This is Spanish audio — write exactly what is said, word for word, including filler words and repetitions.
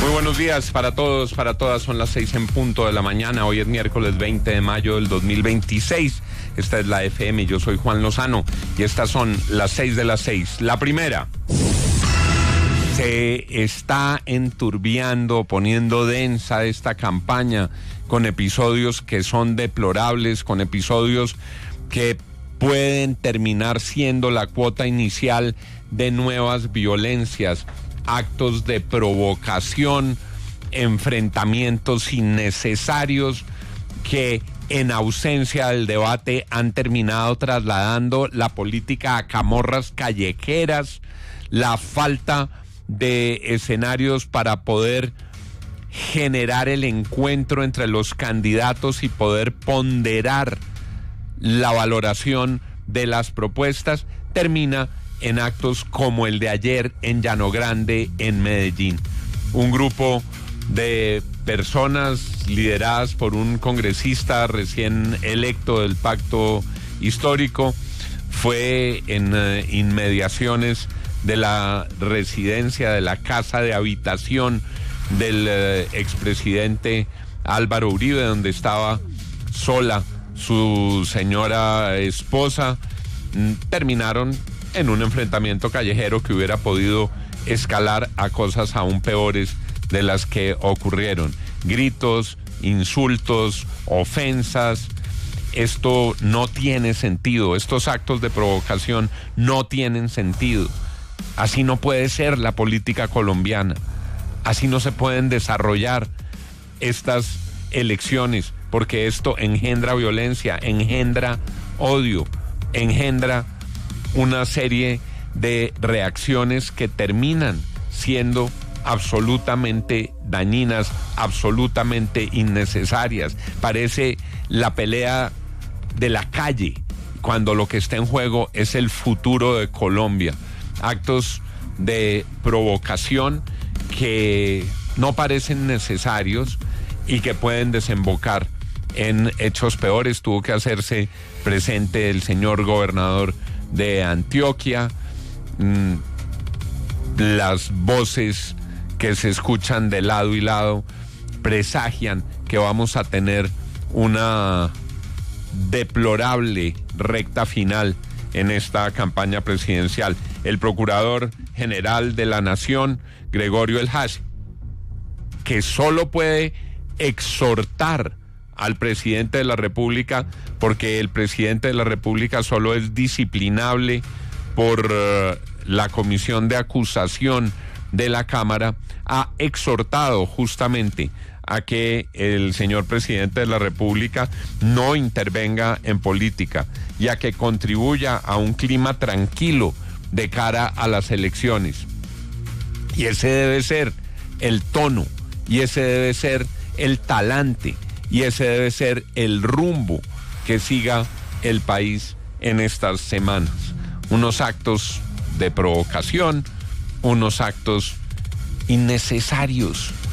Muy buenos días para todos, para todas. Son las seis en punto de la mañana. Hoy es miércoles veinte de mayo del dos mil veintiséis. Esta es la F M. Yo soy Juan Lozano y estas son las seis de las seis. La primera. Se está enturbiando, poniendo densa esta campaña con episodios que son deplorables, con episodios que pueden terminar siendo la cuota inicial de nuevas violencias, actos de provocación, enfrentamientos innecesarios que en ausencia del debate han terminado trasladando la política a camorras callejeras, la falta de escenarios para poder generar el encuentro entre los candidatos y poder ponderar la valoración de las propuestas, termina en actos como el de ayer en Llano Grande, en Medellín. Un grupo de personas lideradas por un congresista recién electo del Pacto Histórico fue en uh, inmediaciones de la residencia, de la casa de habitación del uh, expresidente Álvaro Uribe, donde estaba sola su señora esposa. Terminaron en un enfrentamiento callejero que hubiera podido escalar a cosas aún peores de las que ocurrieron. Gritos, insultos, ofensas. Esto no tiene sentido. Estos actos de provocación no tienen sentido. Así no puede ser la política colombiana. Así no se pueden desarrollar estas elecciones, porque esto engendra violencia, engendra odio, engendra una serie de reacciones que terminan siendo absolutamente dañinas, absolutamente innecesarias. Parece la pelea de la calle, cuando lo que está en juego es el futuro de Colombia. Actos de provocación que no parecen necesarios y que pueden desembocar en hechos peores. Tuvo que hacerse presente el señor gobernador de Antioquia. Mm, las voces que se escuchan de lado y lado presagian que vamos a tener una deplorable recta final en esta campaña presidencial. El procurador general de la Nación, Gregorio El Hash, que solo puede exhortar al presidente de la República, porque el presidente de la República solo es disciplinable por uh, la comisión de acusación de la Cámara, ha exhortado justamente a que el señor presidente de la República no intervenga en política y a que contribuya a un clima tranquilo de cara a las elecciones. Y ese debe ser el tono, y ese debe ser el talante, y ese debe ser el rumbo que siga el país en estas semanas. Unos actos de provocación, unos actos innecesarios,